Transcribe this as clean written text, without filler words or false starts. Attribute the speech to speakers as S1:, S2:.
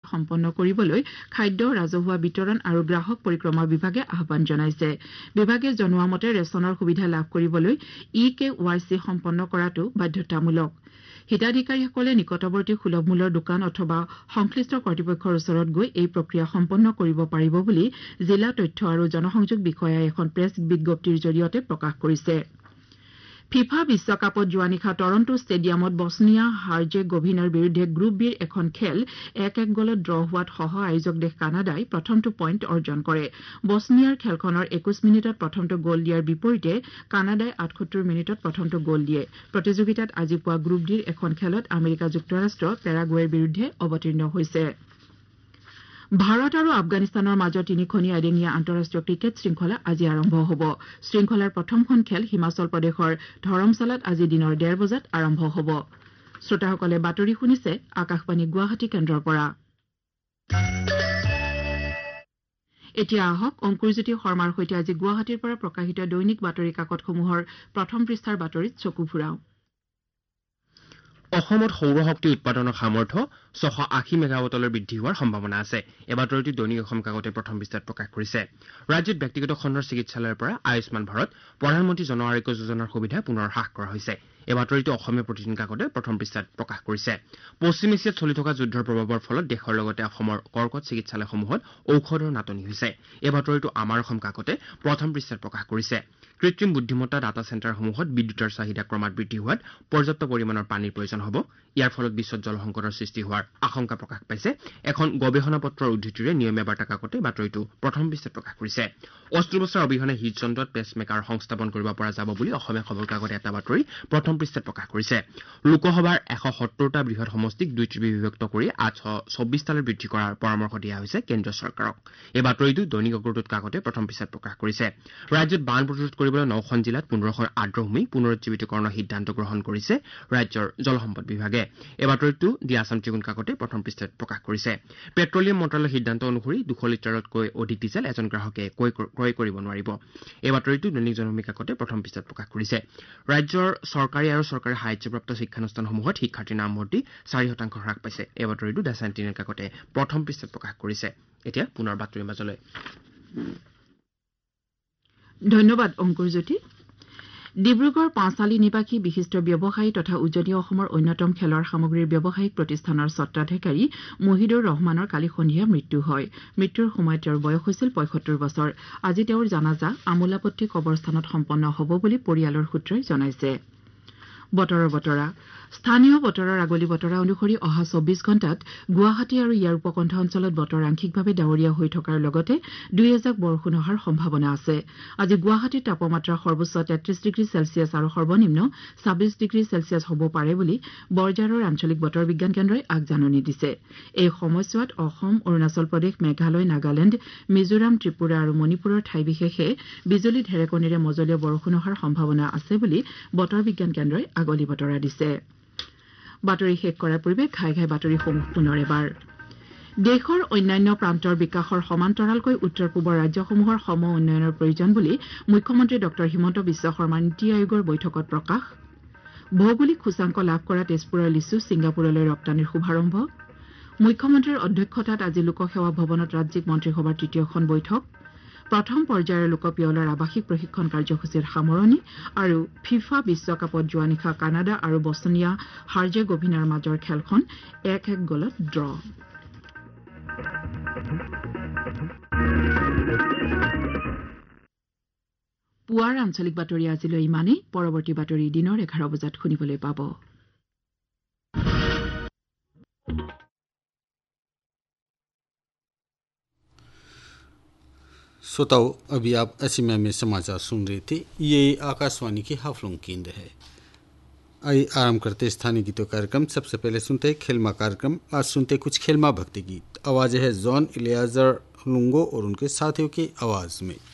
S1: সম্পন্ন কৰিবলৈ খাদ্য ৰাজহুৱা বিতৰণ আৰু গ্ৰাহক পৰিক্ৰমা বিভাগে আহ্বান জনাইছে বিভাগে জনোৱা মতে ৰেচনৰ সুবিধা লাভ কৰিবলৈ EKYC সম্পন্ন কৰাটো বাধ্যতামূলক হিতাধিকাৰীসকলে নিকটৱৰ্তী সুলভ মূল্যৰ দোকান অথবা সংশ্লিষ্ট কৰ্তৃপক্ষৰ ওচৰত গৈ এই প্ৰক্ৰিয়া সম্পন্ন কৰিব পাৰিব বুলি জিলা তথ্য আৰু জনসংযোগ বিষয়াই এখন প্ৰেছ বিজ্ঞপ্তিৰ জৰিয়তে প্ৰকাশ কৰিছে ফিফা বিশ্বকাপত যোৱা নিশা টৰন্টো ষ্টেডিয়ামত বছনিয়া হাৰ্জেগোভিনাৰ বিৰুদ্ধে গ্ৰুপ বিৰ এখন খেল 1-1 গলত ড্ৰ হোৱাত সহ আয়োজক দেশ কানাডাই প্ৰথমটো পইণ্ট অৰ্জন কৰে বছনিয়াৰ খেলখনৰ 21 মিনিটত প্ৰথমটো গ'ল দিয়াৰ বিপৰীতে কানাডাই 78 মিনিটত প্ৰথমটো গ'ল দিয়ে প্ৰতিযোগিতাত আজি পুৱা গ্ৰুপ ডিৰ এখন খেলত আমেৰিকা যুক্তৰাষ্ট্ৰ পেৰাগুৱেৰ বিৰুদ্ধে অৱতীৰ্ণ হৈছে ভাৰত আৰু আফগানিস্তানৰ মাজত তিনিখনীয়া এদিনীয়া আন্তঃৰাষ্ট্ৰীয় ক্ৰিকেট শৃংখলা আজি আৰম্ভ হ'ব শৃংখলাৰ প্ৰথমখন খেল হিমাচল প্ৰদেশৰ ধৰমশালাত আজি দিনৰ 1:30 বজাত আৰম্ভ হ'ব শ্ৰোতাসকলে বাতৰি শুনিছে আকাশবাণী গুৱাহাটী কেন্দ্ৰৰ পৰা এতিয়া আহক অংকুৰজ্যোতি শৰ্মাৰ সৈতে আজি গুৱাহাটীৰ পৰা প্ৰকাশিত দৈনিক বাতৰি কাকতসমূহৰ প্ৰথম পৃষ্ঠাৰ বাতৰিত চকু ফুৰাও
S2: অসমত সৌৰশক্তি উৎপাদনৰ সামৰ্থ্য 680 মেগাৱাটলৈ বৃদ্ধি হোৱাৰ সম্ভাৱনা আছে এই বাতৰিটো দৈনিক অসম কাকতে প্ৰথম পৃষ্ঠাত প্ৰকাশ কৰিছে ৰাজ্যত ব্যক্তিগত খণ্ডৰ চিকিৎসালয়ৰ পৰা আয়ুষ্মান ভাৰত প্ৰধানমন্ত্ৰী জন আৰোগ্য যোজনাৰ সুবিধা পুনৰ হ্ৰাস কৰা হৈছে এই বাতৰিটো অসমীয়া প্ৰতিদিন কাকতে প্ৰথম পৃষ্ঠাত প্ৰকাশ কৰিছে পশ্চিম এছিয়াত চলি থকা যুদ্ধৰ প্ৰভাৱৰ ফলত দেশৰ লগতে অসমৰ কৰ্কট চিকিৎসালয়সমূহত ঔষধৰ নাটনি হৈছে এই বাতৰিটো আমাৰ অসম কাকতে প্ৰথম পৃষ্ঠাত প্ৰকাশ কৰিছে কৃত্ৰিম বুদ্ধিমত্তা ডাটা চেণ্টাৰসমূহত বিদ্যুতৰ চাহিদা ক্ৰমাৎ বৃদ্ধি হোৱাত পৰ্যাপ্ত পৰিমাণৰ পানীৰ প্ৰয়োজন হ'ব ইয়াৰ ফলত বিশ্বত জলসংকটৰ সৃষ্টি হোৱাৰ আশংকা প্ৰকাশ পাইছে এখন গৱেষণা পত্ৰৰ উদ্ধৃতিৰে নিয়মীয়া বাৰ্তা কাকতে বাতৰিটো প্ৰথম পৃষ্ঠাত প্ৰকাশ কৰিছে অস্ত্ৰোপচাৰ অবিহনে হৃদযন্ত্ৰত পেচমেকাৰ সংস্থাপন কৰিব পৰা যাব বুলি অসমীয়া খবৰ কাকতে এটা বাতৰি প্ৰথম পৃষ্ঠাত প্ৰকাশ কৰিছে লোকসভাৰ 170টা বৃহৎ সমষ্টিক 2 ত্ৰিভি বিভক্ত কৰি 824টালৈ বৃদ্ধি কৰাৰ পৰামৰ্শ দিয়া হৈছে কেন্দ্ৰীয় চৰকাৰক এই বাতৰিটো দৈনিক অগ্ৰদূত কাকতে প্ৰথম পৃষ্ঠাত প্ৰকাশ কৰিছে ৰাজ্যত বান প্ৰতিৰোধ কৰিবলৈ 9খন জিলাত 15খন আৰ্দ্ৰভূমি পুনৰুজ্জীৱিতকৰণৰ সিদ্ধান্ত গ্ৰহণ কৰিছে ৰাজ্যৰ জলসম্পদ বিভাগে এই বাতৰিটো দি আছাম ট্ৰিবিউন কাকতে প্ৰথম পৃষ্ঠাত প্ৰকাশ কৰিছে পেট্ৰলিয়াম মন্ত্ৰালয়ৰ সিদ্ধান্ত অনুসৰি 200 লিটাৰতকৈ অধিক ডিজেল এজন গ্ৰাহকে ক্ৰয় কৰিব নোৱাৰিব এই বাতৰিটো দৈনিক জনমী কাকতে প্ৰথম পৃষ্ঠাত প্ৰকাশ কৰিছে ৰাজ্যৰ চৰকাৰী আৰু চৰকাৰী সাহায্যপ্ৰাপ্ত শিক্ষানুষ্ঠানসমূহত শিক্ষাৰ্থীৰ নামভৰ্তি 4% হ্ৰাস পাইছে এই বাতৰিটো দ্য চেণ্টিনেল কাকতে প্ৰথম পৃষ্ঠাত প্ৰকাশ কৰিছে এতিয়া পুনৰ বাতৰিৰ মাজলৈ
S1: ধন্যবাদ অংকুৰজ্যোতি ডিব্ৰুগড় পাঁচালী নিবাসী বিশিষ্ট ব্যৱসায়ী তথা উজনি অসমৰ অন্যতম খেলৰ সামগ্ৰীৰ ব্যৱসায়িক প্ৰতিষ্ঠানৰ স্বত্বাধিকাৰী মহিদুৰ ৰহমানৰ কালি সন্ধিয়া মৃত্যু হয় মৃত্যুৰ সময়ত তেওঁৰ বয়স হৈছিল ৭৫ বছৰ আজি তেওঁৰ জানাজা আমোলাপট্টি কবৰস্থানত সম্পন্ন হ'ব বুলি পৰিয়ালৰ সূত্ৰই জনাইছে বতৰৰ বতৰা স্থানীয় বতৰৰ আগলি বতৰা অনুসৰি অহা 24 ঘণ্টাত গুৱাহাটী আৰু ইয়াৰ উপকণ্ঠ অঞ্চলত বতৰ আংশিকভাৱে ডাৱৰীয়া হৈ থকাৰ লগতে 2 বৰষুণ হোৱাৰ সম্ভাৱনা আছে আজি গুৱাহাটীৰ তাপমাত্ৰা সৰ্বোচ্চ 33 ডিগ্ৰী চেলছিয়াছ আৰু সৰ্বনিম্ন 26 ডিগ্ৰী চেলছিয়াছ হ'ব পাৰে বুলি বৰজাৰৰ আঞ্চলিক বতৰ বিজ্ঞান কেন্দ্ৰই আগজাননী দিছে এই সময়ছোৱাত অসম অৰুণাচল প্ৰদেশ মেঘালয় নাগালেণ্ড মিজোৰাম ত্ৰিপুৰা আৰু মণিপুৰৰ ঠাই বিশেষে বিজুলী ঢেৰেকণিৰে মজলীয়া বৰষুণ হোৱাৰ সম্ভাৱনা আছে বুলি বতৰ বিজ্ঞান কেন্দ্ৰই আগলি বতৰা দিছে বাতৰি শেষ কৰাৰ পূৰ্বে ঘাই ঘাই বাতৰিসমূহ পুনৰ এবাৰ দেশৰ অন্যান্য প্ৰান্তৰ বিকাশৰ সমান্তৰালকৈ উত্তৰ পূবৰ ৰাজ্যসমূহৰ সম উন্নয়নৰ প্ৰয়োজন বুলি মুখ্যমন্ত্ৰী ডক্টৰ হিমন্ত বিশ্ব শৰ্মাৰ নীতি আয়োগৰ বৈঠকত প্ৰকাশ ভৌগোলিক সূচাংক লাভ কৰা তেজপুৰৰ লিচু ছিংগাপুৰলৈ ৰপ্তানিৰ শুভাৰম্ভ মুখ্যমন্ত্ৰীৰ অধ্যক্ষতাত আজি লোকসেৱা ভৱনত ৰাজ্যিক মন্ত্ৰীসভাৰ তৃতীয়খন বৈঠক প্ৰথম পৰ্যায়ৰ লোকপিয়লৰ আৱাসিক প্ৰশিক্ষণ কাৰ্যসূচীৰ সামৰণি আৰু ফিফা বিশ্বকাপত যোৱা নিশা কানাডা আৰু বছনিয়া হাৰ্জেগোভিনাৰ মাজৰ খেলখন 1-1 গলত ড্ৰ পুৱাৰ আঞ্চলিক বাতৰি আজিলৈ ইমানেই পৰৱৰ্তী বাতৰি দিনৰ 11 বজাত শুনিবলৈ পাব
S3: श्रोताओं अभी आप असीमा में समाचार सुन रहे थे ये आकाशवाणी की हाफलोंग केंद्र है आइए आराम करते स्थानीय गीतों कार्यक्रम सबसे पहले सुनते हैं खेलमा कार्यक्रम आज सुनते कुछ खेलमा भक्ति गीत आवाज़ है जॉन इलियाजर लुंगो और उनके साथियों की आवाज़ में